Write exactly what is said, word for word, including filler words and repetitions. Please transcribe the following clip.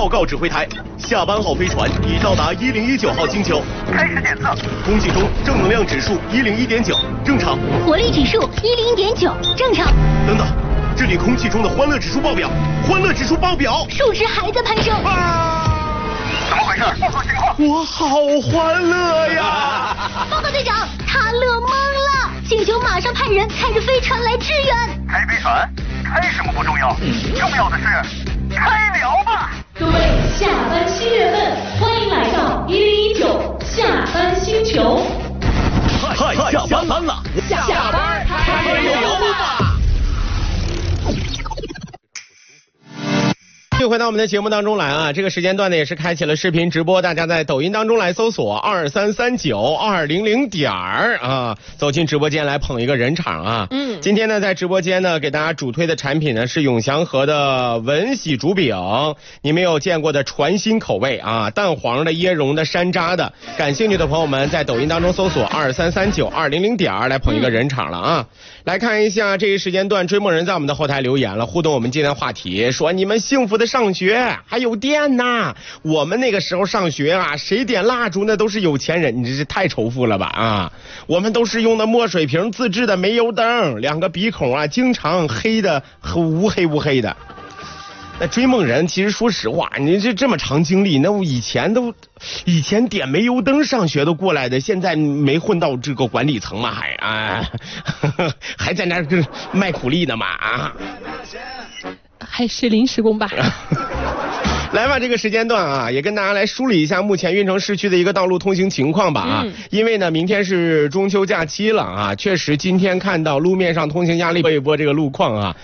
报告指挥台，下班号飞船已到达一零一九号星球， 开始检测。 空气中正能量指数一零一点九，正常。 活力指数一零一点九，正常。 等等，这里空气中的欢乐指数爆表，欢乐指数爆表， 数值还在攀升。 啊！ 怎么回事？报告情况。 我好欢乐呀！ 报告队长，他乐懵了，星球马上派人开着飞船来支援。 开飞船？开什么不重要，重要的是开聊吧。 各位下班新人们，欢迎来到一零一九下班星球。 嗨，下班了， 下班开聊吧。 继续回到我们的节目当中来啊，这个时间段呢也是开启了视频直播，大家在抖音当中来搜索二三三九二零零点儿啊，走进直播间来捧一个人场啊。嗯，今天呢在直播间呢给大家主推的产品呢是永祥和的文喜竹饼，你没有见过的传新口味啊，蛋黄的、椰蓉的、山楂的，感兴趣的朋友们在抖音当中搜索二三三九二零零点儿来捧一个人场了啊。嗯，来看一下这一时间段追梦人在我们的后台留言了，互动我们今天话题，说你们幸福的上学还有电呢，我们那个时候上学啊，谁点蜡烛那都是有钱人，你这是太仇富了吧啊！我们都是用的墨水瓶自制的煤油灯，两个鼻孔啊经常黑的乌黑乌黑的。那追梦人其实说实话，你这这么长经历，那我以前都以前点煤油灯上学都过来的，现在没混到这个管理层嘛，还啊呵呵还在那儿卖苦力呢嘛啊， 还是临时工吧。 来吧，这个时间段啊，也跟大家来梳理一下目前运城市区的一个道路通行情况吧啊。嗯、因为呢，明天是中秋假期了啊，确实今天看到路面上通行压力播一播这个路况啊。